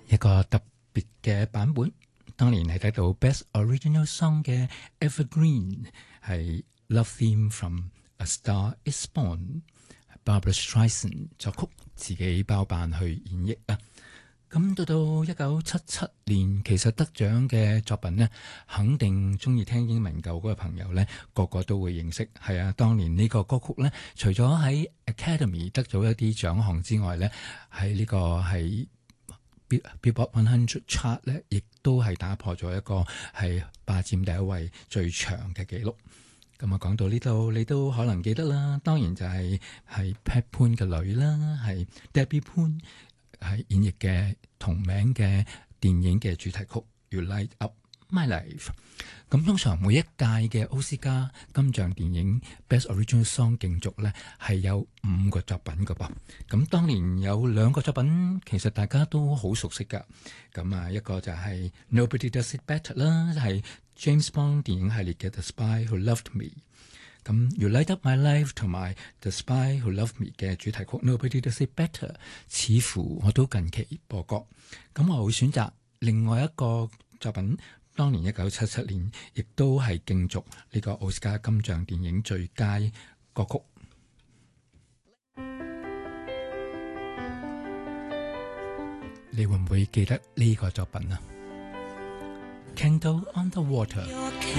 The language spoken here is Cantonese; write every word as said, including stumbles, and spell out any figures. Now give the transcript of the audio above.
一個特別嘅版本。當年係得到 Best Original Song 嘅 Evergreen 係 Love Theme from A Star Is Born，Barbra Streisand 作曲，自己包辦去演繹啊。咁到到一九七七年，其實得獎嘅作品呢，肯定中意聽英文舊嗰個朋友呢，個個都會認識。係啊，當年呢個歌曲呢，除咗喺 Academy 得咗一啲獎項之外呢，喺呢個係Billboard one hundred chart 咧，亦都係打破咗一個係霸佔第一位最長嘅紀錄。咁啊，講到呢度，你都可能記得啦。當然就係係 Pat 潘嘅女啦，係 Debbie 潘係演繹嘅同名嘅電影嘅主題曲《You Light Up My Life》。咁通常每一屆嘅奧斯卡金像電影 Best Original Song 競逐呢係有五個作品噶噃。咁當年有兩個作品其實大家都好熟悉噶。咁啊，一個就係 Nobody Does It Better 啦，係 James Bond 電影系列嘅 The Spy Who Loved Me。咁 You Light Up My Life 同埋 The Spy Who Loved Me 嘅主題曲 Nobody Does It Better， 似乎我都近期播過。咁我會選擇另外一個作品。當年一九七七年，亦都係競逐呢個奧斯卡金像電影最佳歌曲。你會唔會記得呢個作品啊？Candle on the Water。